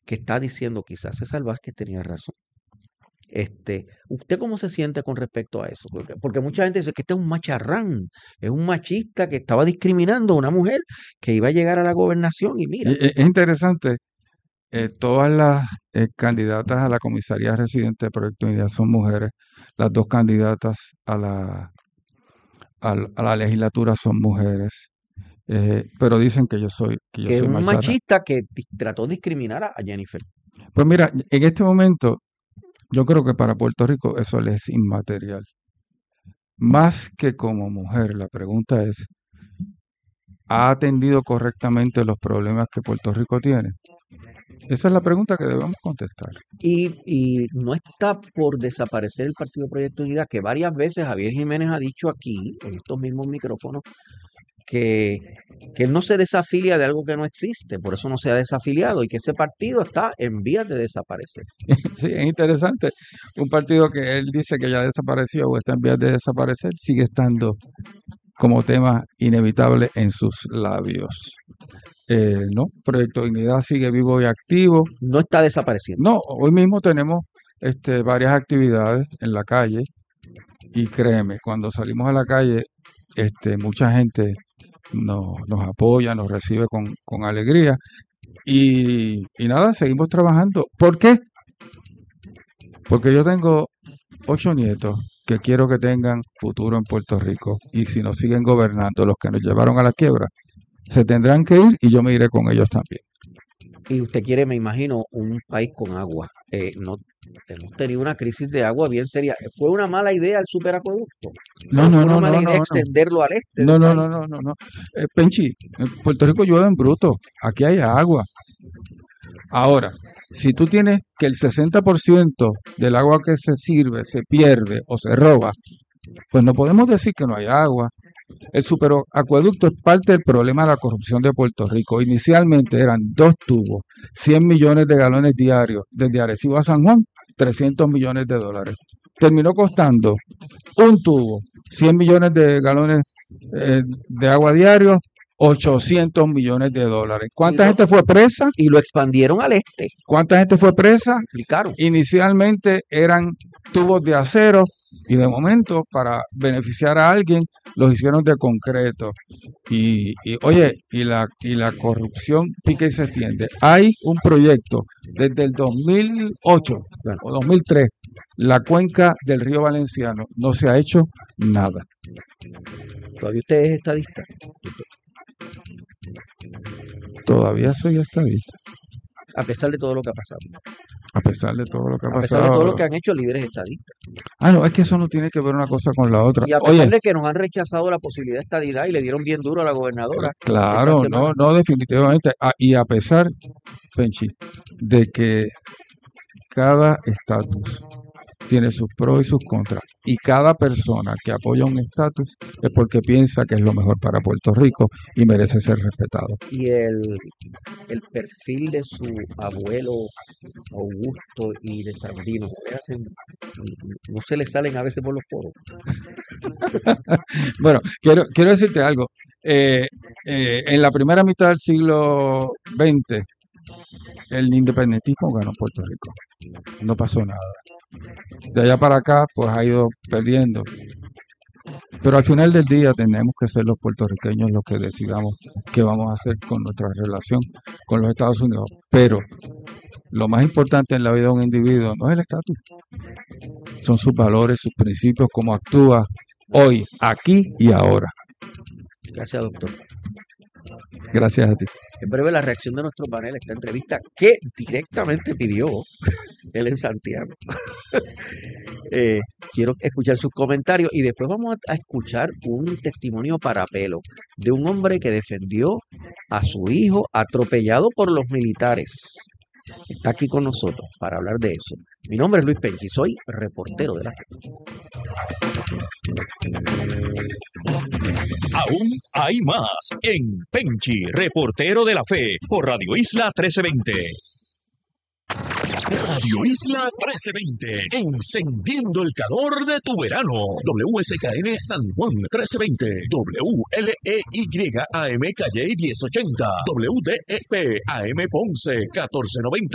que está diciendo quizás César Vázquez tenía razón. ¿Usted cómo se siente con respecto a eso? Porque mucha gente dice que este es un macharrán, es un machista que estaba discriminando a una mujer que iba a llegar a la gobernación y mira. Es interesante, todas las candidatas a la comisaría residente de Proyecto Unidad son mujeres, las dos candidatas a la legislatura son mujeres, pero dicen que yo Que es soy un macharrán. machista que trató de discriminar a Jennifer. Pues mira, en este momento yo creo que para Puerto Rico eso le es inmaterial. Más que como mujer, la pregunta es, ¿ha atendido correctamente los problemas que Puerto Rico tiene? Esa es la pregunta que debemos contestar. Y no está por desaparecer el Partido Proyecto Unidad, que varias veces Javier Jiménez ha dicho aquí, en estos mismos micrófonos, que, que él no se desafilia de algo que no existe, por eso no se ha desafiliado y que ese partido está en vías de desaparecer. Sí, es interesante. Un partido que él dice que ya desapareció o está en vías de desaparecer, sigue estando como tema inevitable en sus labios. No, Proyecto Dignidad sigue vivo y activo. No está desapareciendo. No, hoy mismo tenemos varias actividades en la calle y créeme, cuando salimos a la calle, mucha gente nos apoya, nos recibe con alegría y nada, seguimos trabajando. ¿Por qué? Porque yo tengo 8 nietos que quiero que tengan futuro en Puerto Rico y si nos siguen gobernando los que nos llevaron a la quiebra, se tendrán que ir y yo me iré con ellos también. Y usted quiere, me imagino, un país con agua. No, hemos tenido una crisis de agua bien seria. ¿Fue una mala idea el superacueducto? No, ¿O no, fue una no, mala no, idea no, no. extenderlo al este No, del no, país? no, no, no, no. Penchi, en Puerto Rico llueve en bruto. Aquí hay agua. Ahora, si tú tienes que el 60% del agua que se sirve se pierde o se roba, pues no podemos decir que no hay agua. El superacueducto es parte del problema de la corrupción de Puerto Rico. Inicialmente eran 2 tubos, 100 millones de galones diarios, desde Arecibo a San Juan, 300 millones de dólares. Terminó costando un tubo, 100 millones de galones de agua diario, 800 millones de dólares. Y ¿Cuánta lo, gente fue presa? y lo expandieron al este. ¿Cuánta gente fue presa? Explicaron. Inicialmente eran tubos de acero y de momento para beneficiar a alguien los hicieron de concreto. Oye, y la corrupción pica y se extiende. Hay un proyecto desde el 2008 Bueno, o 2003, la cuenca del río Valenciano, no se ha hecho nada. todavía usted es estadista. Todavía soy estadista, A pesar de todo lo que ha pasado. a pesar de todo lo que ha A pesar de todo lo pasado. que han hecho líderes estadistas. Ah, no, es que eso no tiene que ver una cosa con la otra. Y a pesar Oye, de que nos han rechazado la posibilidad de estadidad y le dieron bien duro a la gobernadora esta claro, no, semana. no, definitivamente. Y a pesar, Penchi, de que cada estatus tiene sus pros y sus contras, y cada persona que apoya un estatus es porque piensa que es lo mejor para Puerto Rico y merece ser respetado. Y el perfil de su abuelo Augusto y de Sandino, no se le salen a veces por los poros. Bueno, quiero decirte algo. En la primera mitad del siglo XX, el independentismo ganó Puerto Rico. No pasó nada. De allá para acá, pues ha ido perdiendo. Pero al final del día tenemos que ser los puertorriqueños los que decidamos qué vamos a hacer con nuestra relación con los Estados Unidos. Pero lo más importante en la vida de un individuo no es el estatus, son sus valores, sus principios, cómo actúa hoy, aquí y ahora. Gracias, doctor. Gracias a ti. En breve la reacción de nuestro panel a esta entrevista que directamente pidió él en Santiago. Eh, quiero escuchar sus comentarios y después vamos a escuchar un testimonio para pelo de un hombre que defendió a su hijo atropellado por los militares. Está aquí con nosotros para hablar de eso. Mi nombre es Luis Penchi, soy reportero de la Fe. Aún hay más en Penchi, reportero de la fe, por Radio Isla 1320. Radio Isla 1320, encendiendo el calor de tu verano. WSKN San Juan 1320, WLEY AM Calle 1080, WDEP AM Ponce 1490,